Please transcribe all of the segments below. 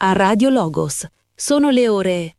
a Radio Logos. Sono le ore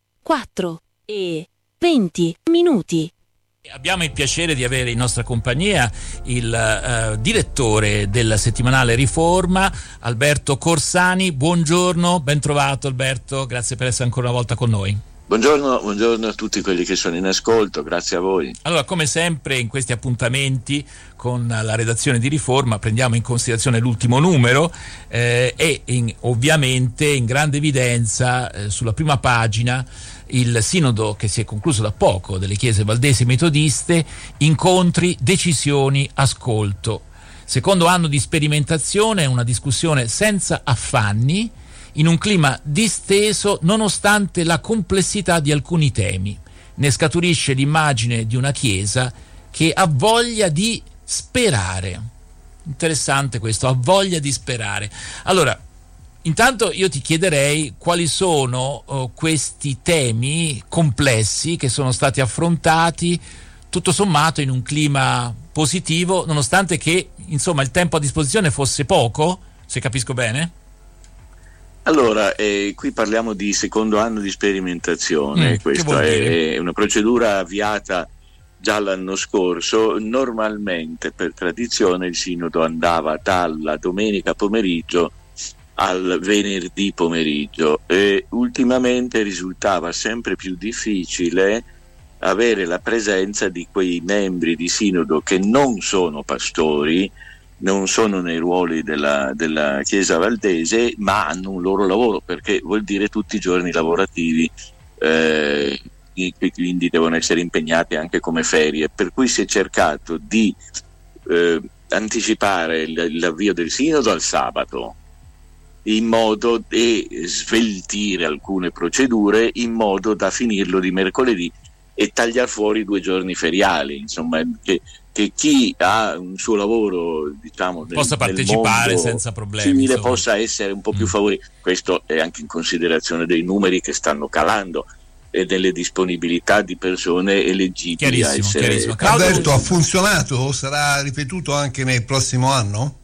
4:20. Abbiamo il piacere di avere in nostra compagnia il direttore del settimanale Riforma, Alberto Corsani. Buongiorno, ben trovato Alberto, grazie per essere ancora una volta con noi. Buongiorno a tutti quelli che sono in ascolto, grazie a voi. Allora, come sempre in questi appuntamenti con la redazione di Riforma prendiamo in considerazione l'ultimo numero e ovviamente in grande evidenza sulla prima pagina il sinodo che si è concluso da poco delle chiese valdesi metodiste, incontri, decisioni, ascolto. Secondo anno di sperimentazione, una discussione senza affanni, in un clima disteso nonostante la complessità di alcuni temi. Ne scaturisce l'immagine di una chiesa che ha voglia di sperare. Interessante questo, ha voglia di sperare. Allora, intanto io ti chiederei quali sono questi temi complessi che sono stati affrontati tutto sommato in un clima positivo, nonostante che insomma il tempo a disposizione fosse poco, se capisco bene? Allora, qui parliamo di secondo anno di sperimentazione, questa è una procedura avviata già l'anno scorso. Normalmente per tradizione il sinodo andava dalla domenica pomeriggio al venerdì pomeriggio e ultimamente risultava sempre più difficile avere la presenza di quei membri di sinodo che non sono pastori, non sono nei ruoli della Chiesa valdese, ma hanno un loro lavoro, perché vuol dire tutti i giorni lavorativi, quindi devono essere impegnati anche come ferie, per cui si è cercato di anticipare l'avvio del sinodo al sabato, in modo da sveltire alcune procedure, in modo da finirlo di mercoledì e tagliare fuori 2 giorni feriali, insomma, che chi ha un suo lavoro, diciamo, possa partecipare senza problemi, simile, possa essere un po' più favorito. Questo è anche in considerazione dei numeri che stanno calando e delle disponibilità di persone eleggibili a essere. Chiarissimo. Alberto, ha funzionato? Sarà ripetuto anche nel prossimo anno?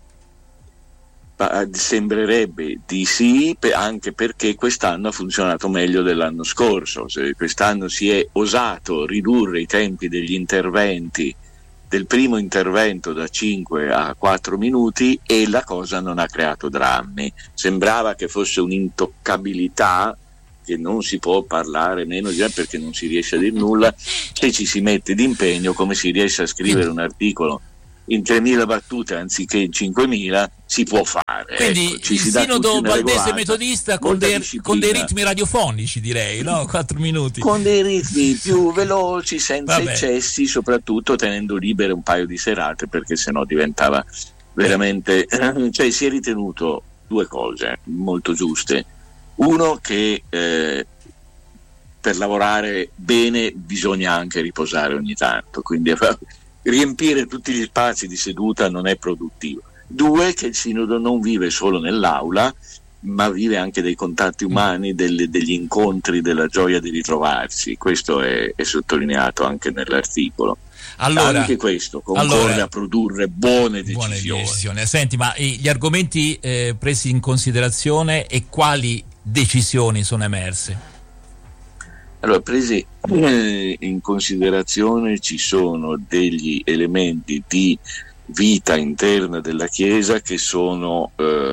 Sembrerebbe di sì, anche perché quest'anno ha funzionato meglio dell'anno scorso. Quest'anno si è osato ridurre i tempi degli interventi, del primo intervento da 5 a 4 minuti, e la cosa non ha creato drammi. Sembrava che fosse un'intoccabilità, che non si può parlare meno già perché non si riesce a dire nulla, se ci si mette d'impegno, come si riesce a scrivere un articolo in 3.000 battute anziché in 5.000, si può fare. Quindi il sinodo valdese metodista con dei ritmi radiofonici, direi, no? 4 minuti. Con dei ritmi più veloci, senza eccessi, soprattutto tenendo libere un paio di serate, perché sennò diventava veramente... Cioè, si è ritenuto 2 cose molto giuste. Uno, che per lavorare bene bisogna anche riposare ogni tanto, quindi riempire tutti gli spazi di seduta non è produttivo. 2, che il sinodo non vive solo nell'aula, ma vive anche dei contatti umani, degli incontri, della gioia di ritrovarsi. Questo è sottolineato anche nell'articolo. Allora, anche questo concorre a produrre buone decisioni. Senti, ma gli argomenti presi in considerazione e quali decisioni sono emerse? Allora, presi in considerazione ci sono degli elementi di vita interna della Chiesa che sono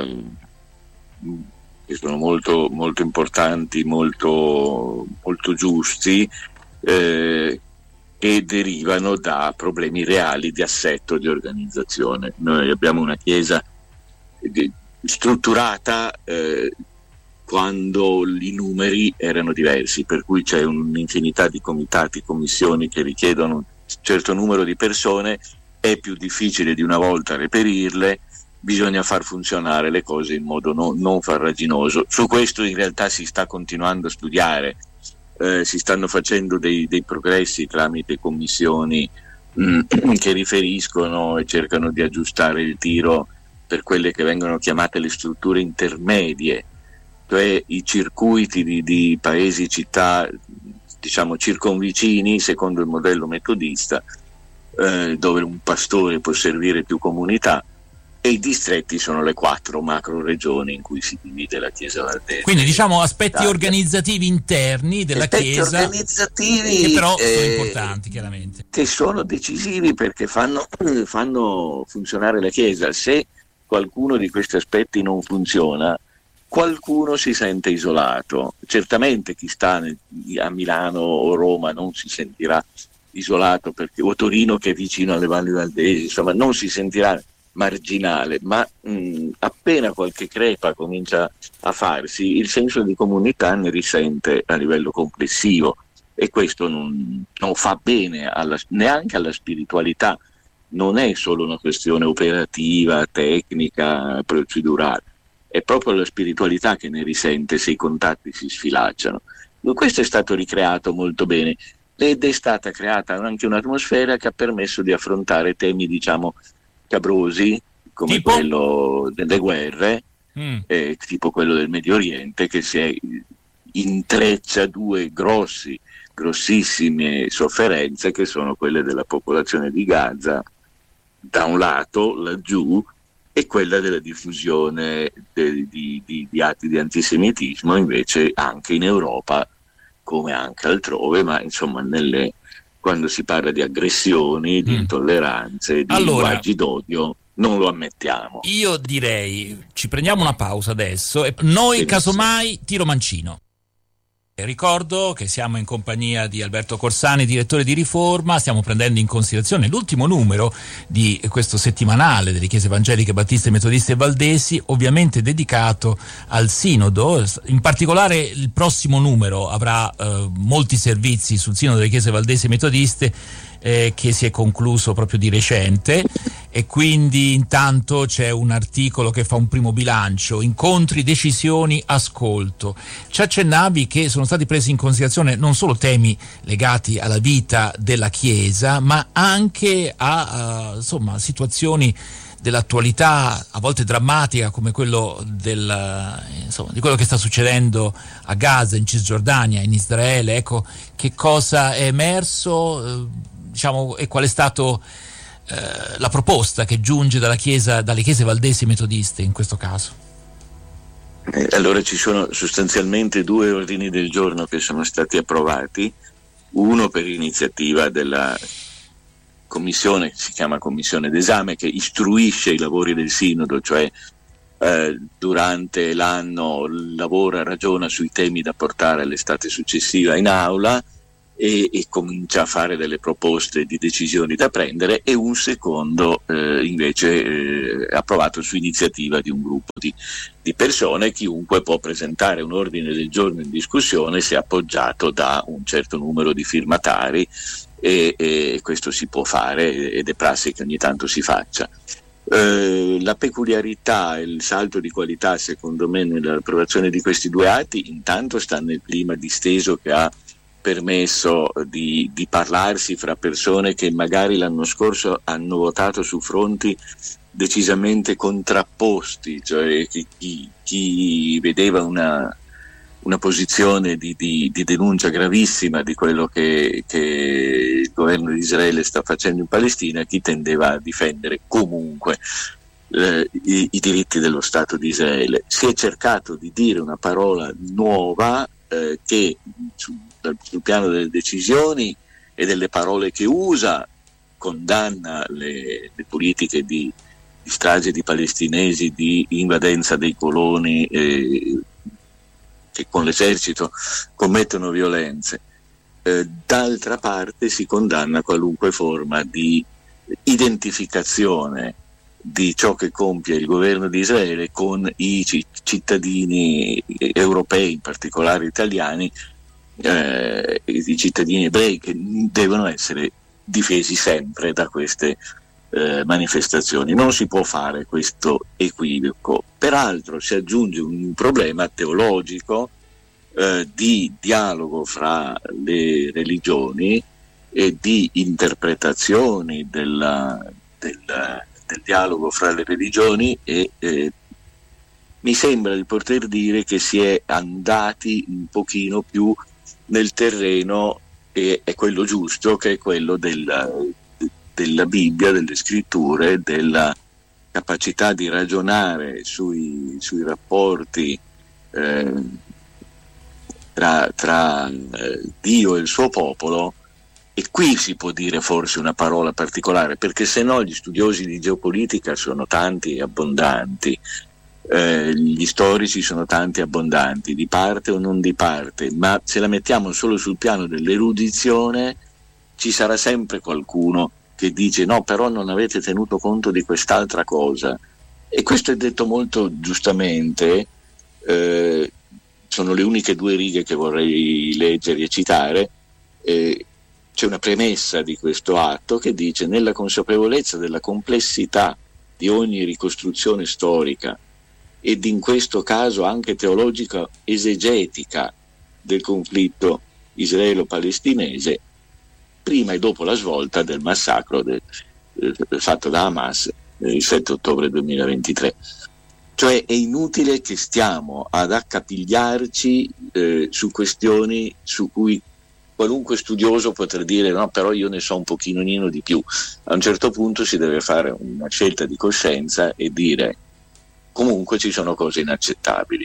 molto, molto importanti, molto, molto giusti, che derivano da problemi reali di assetto, di organizzazione. Noi abbiamo una Chiesa strutturata quando i numeri erano diversi, per cui c'è un'infinità di comitati, commissioni che richiedono un certo numero di persone, è più difficile di una volta reperirle, bisogna far funzionare le cose in modo non farraginoso. Su questo in realtà si sta continuando a studiare, si stanno facendo dei progressi tramite commissioni che riferiscono e cercano di aggiustare il tiro per quelle che vengono chiamate le strutture intermedie, cioè i circuiti di paesi, città, diciamo circonvicini, secondo il modello metodista, dove un pastore può servire più comunità, e i distretti sono le 4 macro regioni in cui si divide la Chiesa valdese. Quindi diciamo aspetti organizzativi interni della Chiesa, organizzativi che però sono importanti, chiaramente, che sono decisivi perché fanno funzionare la Chiesa. Se qualcuno di questi aspetti non funziona, qualcuno si sente isolato. Certamente chi sta a Milano o Roma non si sentirà isolato, perché, o Torino che è vicino alle Valli Valdesi, insomma non si sentirà marginale, ma appena qualche crepa comincia a farsi, il senso di comunità ne risente a livello complessivo, e questo non fa bene neanche alla spiritualità. Non è solo una questione operativa, tecnica, procedurale, è proprio la spiritualità che ne risente se i contatti si sfilacciano. Questo è stato ricreato molto bene ed è stata creata anche un'atmosfera che ha permesso di affrontare temi, diciamo, scabrosi, come tipo? quello delle guerre, tipo quello del Medio Oriente, che intreccia due grossissime sofferenze, che sono quelle della popolazione di Gaza da un lato, laggiù, e quella della diffusione di atti di antisemitismo invece anche in Europa come anche altrove, ma insomma quando si parla di aggressioni, di intolleranze, di linguaggi d'odio, non lo ammettiamo. Io direi ci prendiamo una pausa adesso e noi casomai tiro mancino. Ricordo che siamo in compagnia di Alberto Corsani, direttore di Riforma. Stiamo prendendo in considerazione l'ultimo numero di questo settimanale delle Chiese Evangeliche Battiste, Metodiste e Valdesi, ovviamente dedicato al Sinodo. In particolare il prossimo numero avrà molti servizi sul Sinodo delle Chiese Valdesi e Metodiste, che si è concluso proprio di recente, e quindi intanto c'è un articolo che fa un primo bilancio: incontri, decisioni, ascolto. Ci accennavi che sono stati presi in considerazione non solo temi legati alla vita della Chiesa, ma anche a insomma situazioni dell'attualità a volte drammatica, come quello di quello che sta succedendo a Gaza, in Cisgiordania, in Israele. Ecco, che cosa è emerso, e qual è stato la proposta che giunge dalle chiese valdesi metodiste in questo caso? Allora ci sono sostanzialmente 2 ordini del giorno che sono stati approvati, uno per iniziativa della commissione, si chiama commissione d'esame, che istruisce i lavori del Sinodo, cioè durante l'anno lavora, ragiona sui temi da portare all'estate successiva in aula e comincia a fare delle proposte di decisioni da prendere, e un secondo invece approvato su iniziativa di un gruppo di persone. Chiunque può presentare un ordine del giorno in discussione se appoggiato da un certo numero di firmatari, e questo si può fare ed è prassi che ogni tanto si faccia. La peculiarità e il salto di qualità secondo me nell'approvazione di questi 2 atti intanto sta nel clima disteso che ha permesso di parlarsi fra persone che magari l'anno scorso hanno votato su fronti decisamente contrapposti, cioè chi vedeva una posizione di denuncia gravissima di quello che il governo di Israele sta facendo in Palestina, chi tendeva a difendere comunque i diritti dello Stato di Israele. Si è cercato di dire una parola nuova che sul piano delle decisioni e delle parole che usa condanna le politiche di strage di palestinesi, di invadenza dei coloni che con l'esercito commettono violenze. D'altra parte si condanna qualunque forma di identificazione di ciò che compie il governo di Israele con i cittadini europei, in particolare italiani, i cittadini ebrei, che devono essere difesi sempre da queste manifestazioni. Non si può fare questo equivoco. Peraltro si aggiunge un problema teologico di dialogo fra le religioni e di interpretazioni del dialogo fra le religioni, e mi sembra di poter dire che si è andati un pochino più nel terreno, e è quello giusto, che è quello della Bibbia, delle scritture, capacità di ragionare sui rapporti tra Dio e il suo popolo, e qui si può dire forse una parola particolare, perché se no gli studiosi di geopolitica sono tanti e abbondanti, gli storici sono tanti e abbondanti, di parte o non di parte, ma se la mettiamo solo sul piano dell'erudizione ci sarà sempre qualcuno che dice no, però non avete tenuto conto di quest'altra cosa, e questo è detto molto giustamente. Sono le uniche 2 righe che vorrei leggere e citare. C'è una premessa di questo atto che dice: nella consapevolezza della complessità di ogni ricostruzione storica ed in questo caso anche teologica esegetica del conflitto israelo-palestinese, prima e dopo la svolta del massacro fatto da Hamas il 7 ottobre 2023. Cioè è inutile che stiamo ad accapigliarci su questioni su cui qualunque studioso potrà dire no, però io ne so un pochino di più. A un certo punto si deve fare una scelta di coscienza e dire comunque ci sono cose inaccettabili.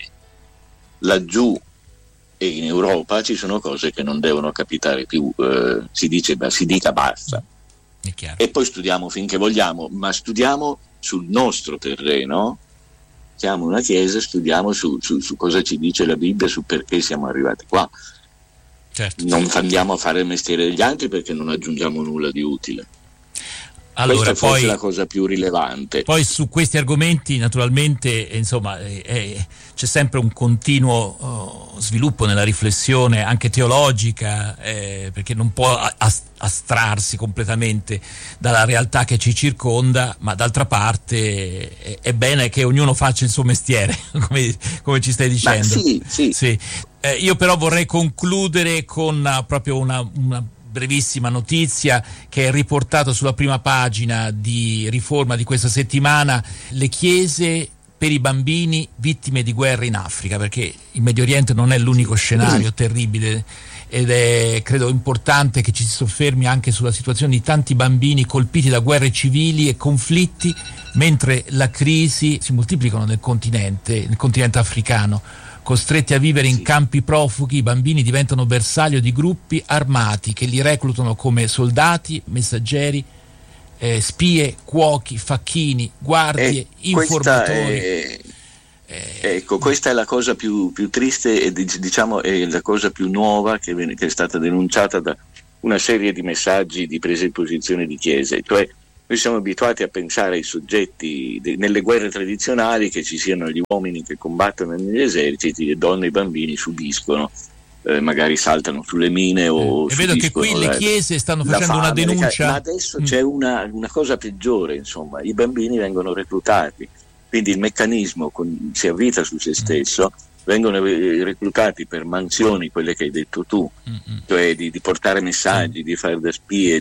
Laggiù e in Europa ci sono cose che non devono capitare più, si dica basta. È chiaro. E poi studiamo finché vogliamo, ma studiamo sul nostro terreno. Siamo una chiesa, studiamo su cosa ci dice la Bibbia, su perché siamo arrivati qua. Certo. Non andiamo a fare il mestiere degli altri perché non aggiungiamo nulla di utile. Allora, questa è forse la cosa più rilevante. Poi su questi argomenti naturalmente insomma c'è sempre un continuo sviluppo nella riflessione anche teologica, perché non può astrarsi completamente dalla realtà che ci circonda, ma d'altra parte è bene che ognuno faccia il suo mestiere, come ci stai dicendo. Ma sì. Io però vorrei concludere con proprio una brevissima notizia che è riportato sulla prima pagina di Riforma di questa settimana: le chiese per i bambini vittime di guerra in Africa, perché il Medio Oriente non è l'unico scenario terribile, ed è credo importante che ci si soffermi anche sulla situazione di tanti bambini colpiti da guerre civili e conflitti, mentre la crisi si moltiplicano nel continente africano. Costretti a vivere in campi profughi, i bambini diventano bersaglio di gruppi armati che li reclutano come soldati, messaggeri, spie, cuochi, facchini, guardie, informatori. Ecco, questa è la cosa più triste e diciamo è la cosa più nuova che è stata denunciata da una serie di messaggi di presa di posizione di chiese. Cioè, noi siamo abituati a pensare ai soggetti nelle guerre tradizionali che ci siano gli uomini che combattono negli eserciti, le donne e i bambini subiscono, magari saltano sulle mine o e vedo che qui le chiese stanno facendo una denuncia. Ma adesso c'è una cosa peggiore, insomma, i bambini vengono reclutati, quindi il meccanismo si avvita su se stesso, vengono reclutati per mansioni, quelle che hai detto tu, cioè di portare messaggi, di fare da spie,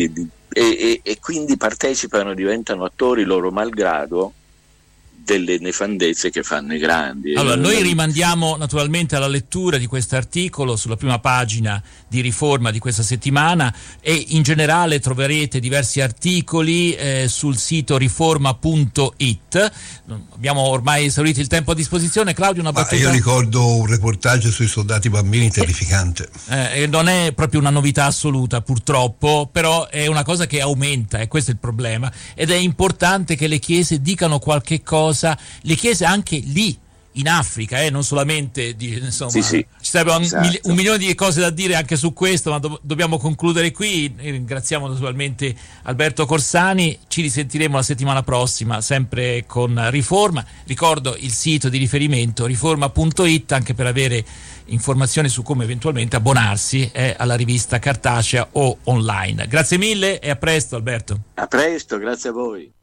e quindi partecipano, diventano attori loro malgrado delle nefandezze che fanno i grandi. Allora, noi rimandiamo naturalmente alla lettura di questo articolo sulla prima pagina di Riforma di questa settimana, e in generale troverete diversi articoli sul sito riforma.it. Abbiamo ormai esaurito il tempo a disposizione. Claudio, una battuta? Io ricordo un reportage sui soldati bambini terrificante. Non è proprio una novità assoluta, purtroppo, però è una cosa che aumenta, e questo è il problema, ed è importante che le chiese dicano qualche cosa, le chiese anche lì in Africa, non solamente insomma, sì. Ci sarebbero Esatto. un milione di cose da dire anche su questo, ma dobbiamo concludere qui. Ringraziamo naturalmente Alberto Corsani, ci risentiremo la settimana prossima sempre con Riforma. Ricordo il sito di riferimento riforma.it anche per avere informazioni su come eventualmente abbonarsi alla rivista cartacea o online. Grazie mille e a presto, Alberto. A presto, grazie a voi.